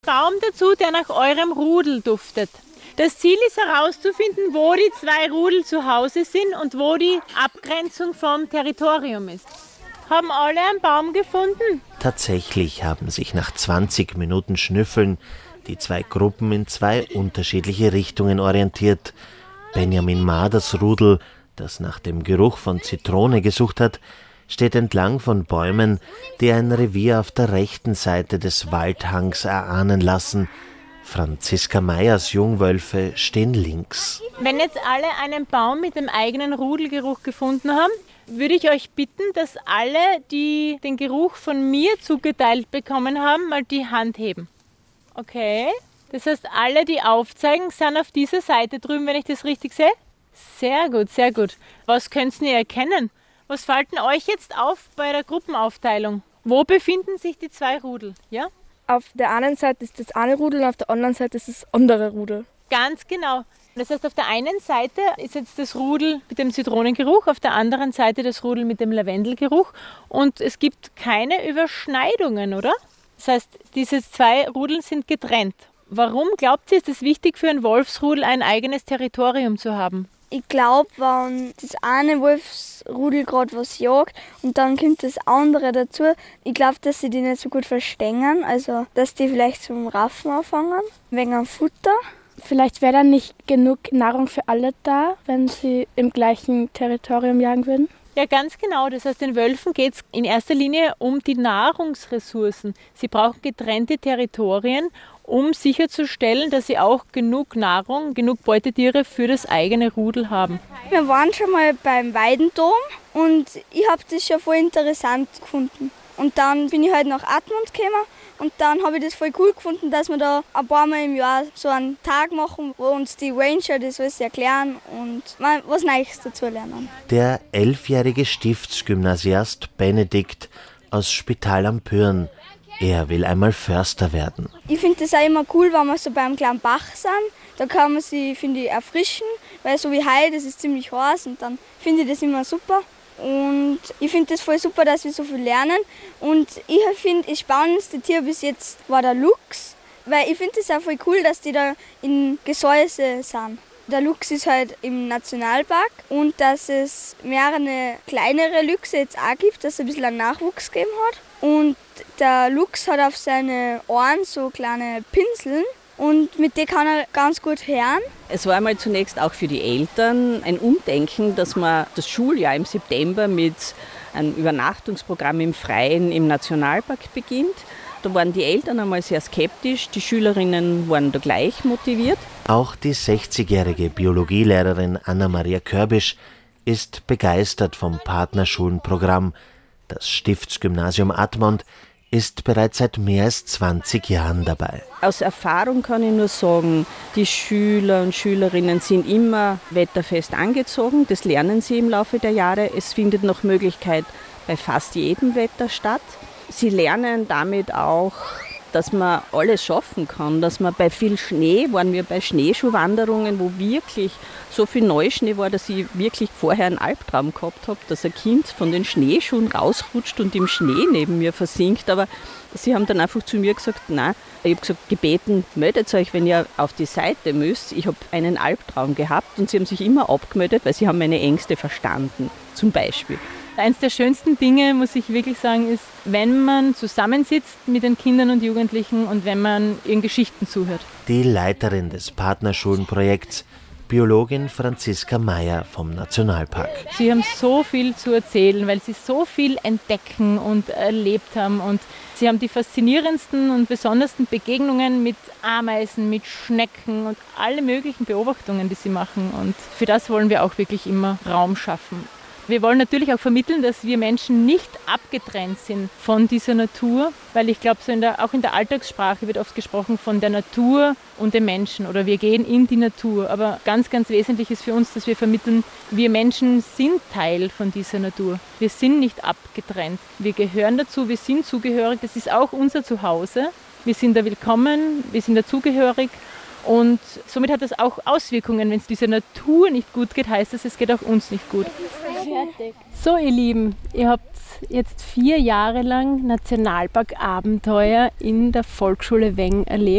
Baum dazu, der nach eurem Rudel duftet. Das Ziel ist herauszufinden, wo die zwei Rudel zu Hause sind und wo die Abgrenzung vom Territorium ist. Haben alle einen Baum gefunden? Tatsächlich haben sich nach 20 Minuten Schnüffeln die zwei Gruppen in zwei unterschiedliche Richtungen orientiert. Benjamin Maders Rudel, das nach dem Geruch von Zitrone gesucht hat, steht entlang von Bäumen, die ein Revier auf der rechten Seite des Waldhangs erahnen lassen. Franziska Meyers Jungwölfe stehen links. Wenn jetzt alle einen Baum mit dem eigenen Rudelgeruch gefunden haben, würde ich euch bitten, dass alle, die den Geruch von mir zugeteilt bekommen haben, mal die Hand heben. Okay? Das heißt, alle, die aufzeigen, sind auf dieser Seite drüben, wenn ich das richtig sehe? Sehr gut, sehr gut. Was könnt ihr erkennen? Was fällt denn euch jetzt auf bei der Gruppenaufteilung? Wo befinden sich die zwei Rudel? Ja? Auf der einen Seite ist das eine Rudel und auf der anderen Seite ist das andere Rudel. Ganz genau. Das heißt, auf der einen Seite ist jetzt das Rudel mit dem Zitronengeruch, auf der anderen Seite das Rudel mit dem Lavendelgeruch. Und es gibt keine Überschneidungen, oder? Das heißt, diese zwei Rudel sind getrennt. Warum glaubt ihr, ist es wichtig für ein Wolfsrudel, ein eigenes Territorium zu haben? Ich glaube, wenn das eine Wolfsrudel gerade was jagt und dann kommt das andere dazu, ich glaube, dass sie die nicht so gut verstehen, also dass die vielleicht zum Raffen anfangen, wegen dem Futter. Vielleicht wäre dann nicht genug Nahrung für alle da, wenn sie im gleichen Territorium jagen würden? Ja, ganz genau. Das heißt, den Wölfen geht es in erster Linie um die Nahrungsressourcen. Sie brauchen getrennte Territorien, um sicherzustellen, dass sie auch genug Nahrung, genug Beutetiere für das eigene Rudel haben. Wir waren schon mal beim Weidendom und ich habe das schon voll interessant gefunden. Und dann bin ich halt nach Admont gekommen und dann habe ich das voll cool gefunden, dass wir da ein paar Mal im Jahr so einen Tag machen, wo uns die Ranger das alles erklären und was Neues dazu lernen. Der 11-jährige Stiftsgymnasiast Benedikt aus Spital am Pyhrn. Er will einmal Förster werden. Ich finde das auch immer cool, wenn wir so beim kleinen Bach sind. Da kann man sich, finde ich, erfrischen, weil so wie heute, das ist ziemlich heiß und dann finde ich das immer super. Und ich finde das voll super, dass wir so viel lernen. Und ich finde, das spannendste Tier bis jetzt war der Luchs, weil ich finde das auch voll cool, dass die da in Gesäuse sind. Der Luchs ist halt im Nationalpark und dass es mehrere kleinere Luchse jetzt auch gibt, dass es ein bisschen einen Nachwuchs gegeben hat. Und der Luchs hat auf seine Ohren so kleine Pinseln und mit denen kann er ganz gut hören. Es war einmal zunächst auch für die Eltern ein Umdenken, dass man das Schuljahr im September mit einem Übernachtungsprogramm im Freien im Nationalpark beginnt. Da waren die Eltern einmal sehr skeptisch, die Schülerinnen waren da gleich motiviert. Auch die 60-jährige Biologielehrerin Anna-Maria Körbisch ist begeistert vom Partnerschulenprogramm. Das Stiftsgymnasium Admont ist bereits seit mehr als 20 Jahren dabei. Aus Erfahrung kann ich nur sagen, die Schüler und Schülerinnen sind immer wetterfest angezogen. Das lernen sie im Laufe der Jahre. Es findet noch Möglichkeit bei fast jedem Wetter statt. Sie lernen damit auch, dass man alles schaffen kann, dass man bei viel Schnee, waren wir bei Schneeschuhwanderungen, wo wirklich so viel Neuschnee war, dass ich wirklich vorher einen Albtraum gehabt habe, dass ein Kind von den Schneeschuhen rausrutscht und im Schnee neben mir versinkt. Aber sie haben dann einfach zu mir gesagt, nein, ich habe gesagt, gebeten, meldet euch, wenn ihr auf die Seite müsst. Ich habe einen Albtraum gehabt und sie haben sich immer abgemeldet, weil sie haben meine Ängste verstanden, zum Beispiel. Eins der schönsten Dinge, muss ich wirklich sagen, ist, wenn man zusammensitzt mit den Kindern und Jugendlichen und wenn man ihren Geschichten zuhört. Die Leiterin des Partnerschulenprojekts, Biologin Franziska Meyer vom Nationalpark. Sie haben so viel zu erzählen, weil sie so viel entdecken und erlebt haben. Und sie haben die faszinierendsten und besondersten Begegnungen mit Ameisen, mit Schnecken und alle möglichen Beobachtungen, die sie machen. Und für das wollen wir auch wirklich immer Raum schaffen. Wir wollen natürlich auch vermitteln, dass wir Menschen nicht abgetrennt sind von dieser Natur, weil ich glaube, auch in der Alltagssprache wird oft gesprochen von der Natur und dem Menschen oder wir gehen in die Natur. Aber ganz, ganz wesentlich ist für uns, dass wir vermitteln, wir Menschen sind Teil von dieser Natur. Wir sind nicht abgetrennt. Wir gehören dazu, wir sind zugehörig, das ist auch unser Zuhause. Wir sind da willkommen, wir sind dazugehörig. Und somit hat das auch Auswirkungen. Wenn es dieser Natur nicht gut geht, heißt das, es geht auch uns nicht gut. So, ihr Lieben, ihr habt jetzt 4 Jahre lang Nationalpark-Abenteuer in der Volksschule Weng erlebt.